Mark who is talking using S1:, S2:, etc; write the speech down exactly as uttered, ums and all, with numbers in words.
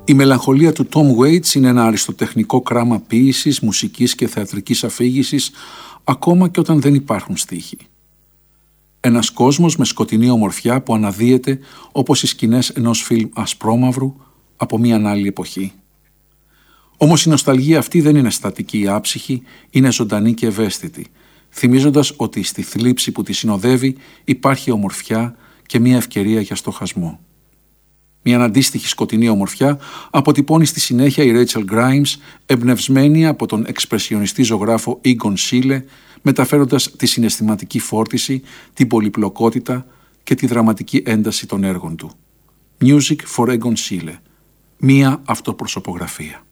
S1: Η μελαγχολία του Tom Waits είναι ένα αριστοτεχνικό κράμα ποίησης, μουσικής και θεατρικής αφήγησης, ακόμα και όταν δεν υπάρχουν στίχοι. Ένας κόσμος με σκοτεινή ομορφιά που αναδύεται όπως οι σκηνές ενός φιλμ ασπρόμαυρου από μια άλλη εποχή. Όμως η νοσταλγία αυτή δεν είναι στατική ή άψυχη, είναι ζωντανή και ευαίσθητη, θυμίζοντας ότι στη θλίψη που τη συνοδεύει υπάρχει ομορφιά και μια ευκαιρία για στοχασμό. Μια αντίστοιχη σκοτεινή ομορφιά αποτυπώνει στη συνέχεια η Rachel Grimes, εμπνευσμένη από τον εξπρεσιονιστή ζωγράφο Egon Schiele, μεταφέροντας τη συναισθηματική φόρτιση, την πολυπλοκότητα και τη δραματική ένταση των έργων του. Music for Egon Schiele. Μία αυτοπροσωπογραφία.